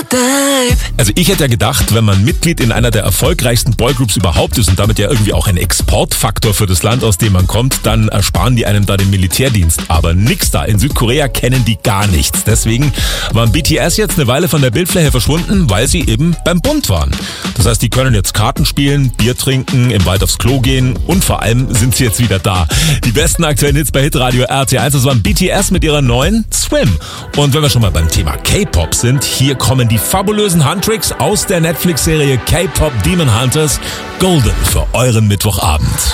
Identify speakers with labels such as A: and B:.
A: Also ich hätte ja gedacht, wenn man Mitglied in einer der erfolgreichsten Boygroups überhaupt ist und damit ja irgendwie auch ein Exportfaktor für das Land, aus dem man kommt, dann ersparen die einem da den Militärdienst. Aber nix da. In Südkorea kennen die gar nichts. Deswegen waren BTS jetzt eine Weile von der Bildfläche verschwunden, weil sie eben beim Bund waren. Das heißt, die können jetzt Karten spielen, Bier trinken, im Wald aufs Klo gehen und vor allem sind sie jetzt wieder da. Die besten aktuellen Hits bei Hitradio RT1, das waren BTS mit ihrer neuen Swim. Und wenn wir schon mal beim Thema K-Pop sind, hier kommen die fabulösen Handtricks aus der Netflix-Serie K-Pop Demon Hunters, Golden für euren Mittwochabend.